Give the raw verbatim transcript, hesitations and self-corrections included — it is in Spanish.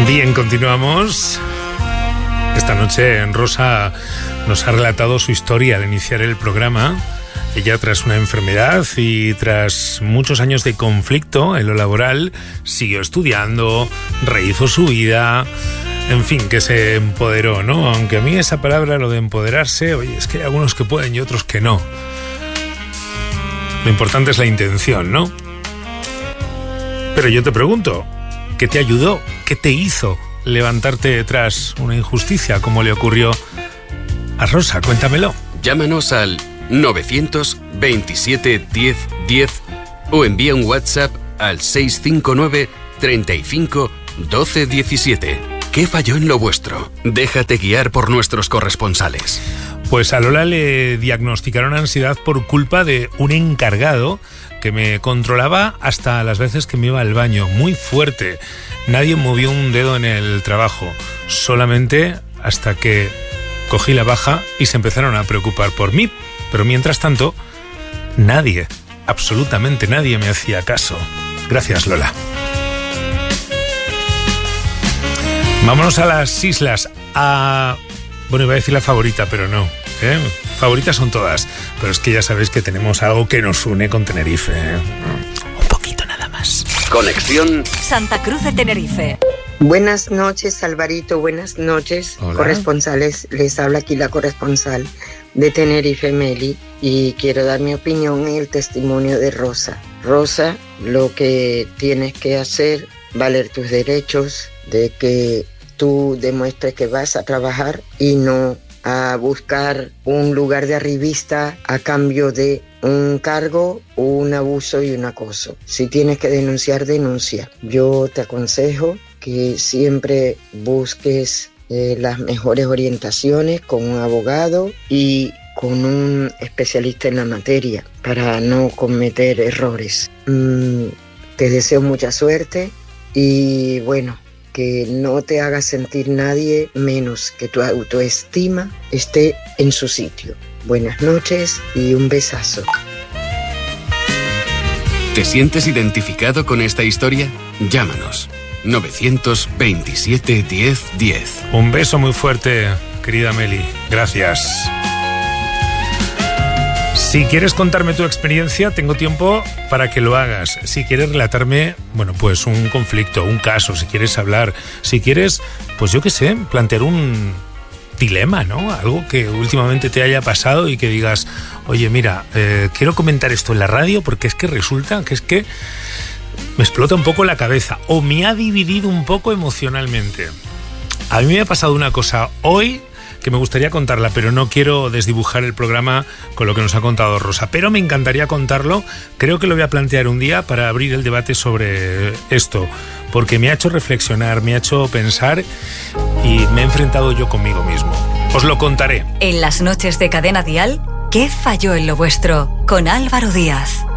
Bien, continuamos. Esta noche Rosa nos ha relatado su historia al iniciar el programa. Ella, tras una enfermedad y tras muchos años de conflicto en lo laboral, siguió estudiando, rehizo su vida, en fin, que se empoderó, ¿no? Aunque a mí esa palabra, lo de empoderarse, oye, es que hay algunos que pueden y otros que no. Lo importante es la intención, ¿no? Pero yo te pregunto, ¿qué te ayudó? ¿Qué te hizo levantarte tras una injusticia como le ocurrió a Rosa? Cuéntamelo. Llámanos al novecientos veintisiete diez diez o envía un WhatsApp al seis cinco nueve treinta y cinco doce diecisiete. ¿Qué falló en lo vuestro? Déjate guiar por nuestros corresponsales. Pues a Lola le diagnosticaron ansiedad por culpa de un encargado que me controlaba hasta las veces que me iba al baño. Muy fuerte. Nadie movió un dedo en el trabajo. Solamente hasta que cogí la baja y se empezaron a preocupar por mí. Pero mientras tanto, nadie, absolutamente nadie me hacía caso. Gracias, Lola. Vámonos a las islas. A... Bueno, iba a decir la favorita, pero no. ¿eh? Favoritas son todas. Pero es que ya sabéis que tenemos algo que nos une con Tenerife. ¿eh? Un poquito nada más. Conexión Santa Cruz de Tenerife. Buenas noches, Alvarito. Buenas noches, Hola. corresponsales. Les habla aquí la corresponsal de Tenerife, Meli, y quiero dar mi opinión en el testimonio de Rosa. Rosa, lo que tienes que hacer, valer tus derechos, de que tú demuestres que vas a trabajar y no a buscar un lugar de arribista a cambio de un cargo, un abuso y un acoso. Si tienes que denunciar, denuncia. Yo te aconsejo que siempre busques eh, las mejores orientaciones con un abogado y con un especialista en la materia para no cometer errores. Mm, te deseo mucha suerte y bueno, que no te haga sentir nadie menos, que tu autoestima esté en su sitio. Buenas noches y un besazo. ¿Te sientes identificado con esta historia? Llámanos. novecientos veintisiete diez diez. Un beso muy fuerte, querida Meli. Gracias. Si quieres contarme tu experiencia, tengo tiempo para que lo hagas. Si quieres relatarme, bueno, pues un conflicto, un caso, si quieres hablar, si quieres, pues yo qué sé, plantear un dilema, ¿no? Algo que últimamente te haya pasado y que digas, oye, mira, eh, quiero comentar esto en la radio porque es que resulta que es que me explota un poco la cabeza o me ha dividido un poco emocionalmente. A mí me ha pasado una cosa hoy que me gustaría contarla, pero no quiero desdibujar el programa con lo que nos ha contado Rosa, pero me encantaría contarlo. Creo que lo voy a plantear un día para abrir el debate sobre esto, porque me ha hecho reflexionar, me ha hecho pensar y me he enfrentado yo conmigo mismo. Os lo contaré. En las noches de Cadena Dial, ¿qué falló en lo vuestro? Con Álvaro Díaz.